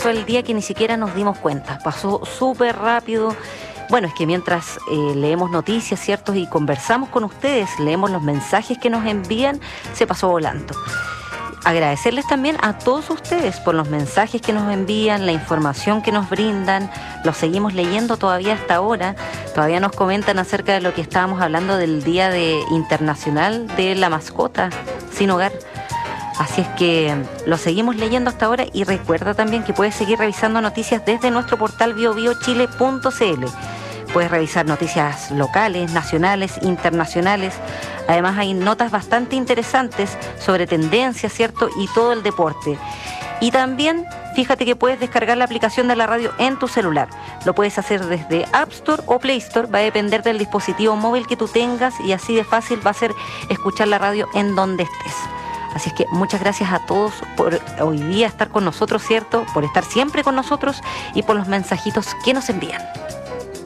pasó el día que ni siquiera nos dimos cuenta. Pasó súper rápido. Bueno, es que mientras leemos noticias, ¿cierto? Y conversamos con ustedes, leemos los mensajes que nos envían, se pasó volando. Agradecerles también a todos ustedes por los mensajes que nos envían, la información que nos brindan. Los seguimos leyendo todavía hasta ahora. Todavía nos comentan acerca de lo que estábamos hablando del Día Internacional de la Mascota Sin Hogar. Así es que lo seguimos leyendo hasta ahora, y recuerda también que puedes seguir revisando noticias desde nuestro portal biobiochile.cl. Puedes revisar noticias locales, nacionales, internacionales. Además hay notas bastante interesantes sobre tendencias, ¿cierto? Y todo el deporte. Y también fíjate que puedes descargar la aplicación de la radio en tu celular. Lo puedes hacer desde App Store o Play Store. Va a depender del dispositivo móvil que tú tengas, y así de fácil va a ser escuchar la radio en donde estés. Así es que muchas gracias a todos por hoy día estar con nosotros, ¿cierto? Por estar siempre con nosotros y por los mensajitos que nos envían.